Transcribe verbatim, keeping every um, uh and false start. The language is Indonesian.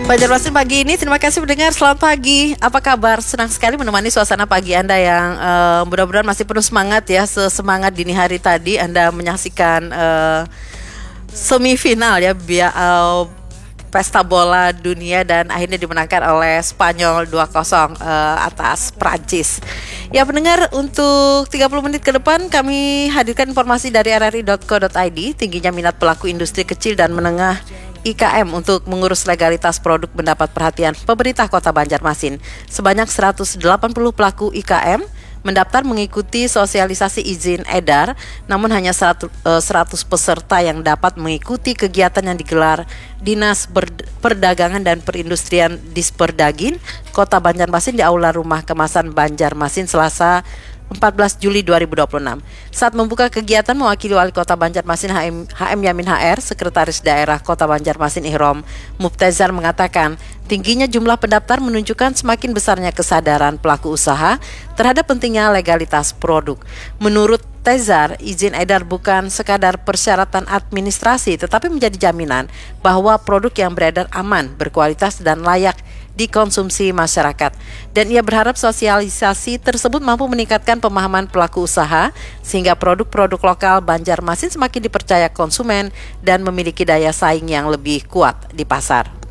Banjarmasin pagi ini, terima kasih mendengar. Selamat pagi, apa kabar? Senang sekali menemani suasana pagi Anda yang uh, mudah-mudahan masih penuh semangat ya. Sesemangat dini hari tadi Anda menyaksikan uh, semifinal ya biar uh, pesta bola dunia dan akhirnya dimenangkan oleh Spanyol dua kosong uh, atas Prancis. Ya pendengar, untuk tiga puluh menit ke depan kami hadirkan informasi dari r r i dot co dot i d. Tingginya minat pelaku industri kecil dan menengah I K M untuk mengurus legalitas produk mendapat perhatian pemerintah Kota Banjarmasin. Sebanyak seratus delapan puluh pelaku I K M mendaftar mengikuti sosialisasi izin edar, namun hanya seratus peserta yang dapat mengikuti kegiatan yang digelar Dinas Perdagangan dan Perindustrian Disperdagin Kota Banjarmasin di Aula Rumah Kemasan Banjarmasin Selasa empat belas Juli dua ribu dua puluh enam. Saat membuka kegiatan, mewakili Wali Kota Banjarmasin H M, H M Yamin H R, Sekretaris Daerah Kota Banjarmasin Ihrom Mubtezar mengatakan, tingginya jumlah pendaftar menunjukkan semakin besarnya kesadaran pelaku usaha terhadap pentingnya legalitas produk. Menurut Tezar, izin edar bukan sekadar persyaratan administrasi, tetapi menjadi jaminan bahwa produk yang beredar aman, berkualitas dan layak dikonsumsi masyarakat. Dan ia berharap sosialisasi tersebut mampu meningkatkan pemahaman pelaku usaha sehingga produk-produk lokal Banjarmasin semakin dipercaya konsumen dan memiliki daya saing yang lebih kuat di pasar.